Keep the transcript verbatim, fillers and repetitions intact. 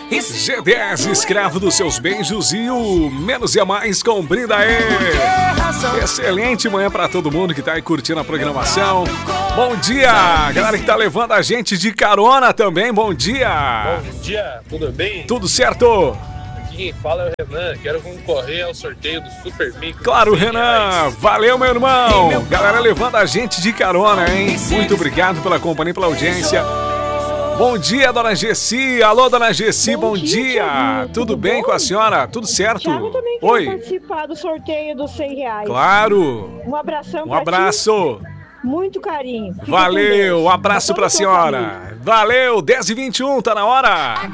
G dez, escravo dos seus beijos e o Menos é Mais com Brinda aí. Excelente manhã pra todo mundo que tá aí curtindo a programação. Bom dia, galera que tá levando a gente de carona também, bom dia. Bom dia, tudo bem? Tudo certo? Quem fala é o Renan, quero concorrer ao sorteio do Super Micro. Claro, Renan, valeu, meu irmão. Galera levando a gente de carona, hein? Muito obrigado pela companhia e pela audiência. Bom dia, dona Gessi. Alô, dona Gessi, bom, bom dia. dia. Tudo, Tudo bem bom? Com a senhora? Tudo certo? Thiago também quer Oi. participar do sorteio dos cem reais. Claro. Um abração Um pra abraço. Ti. Muito carinho. Fica Valeu, um abraço pra senhora. Valeu, dez e vinte e um, tá na hora.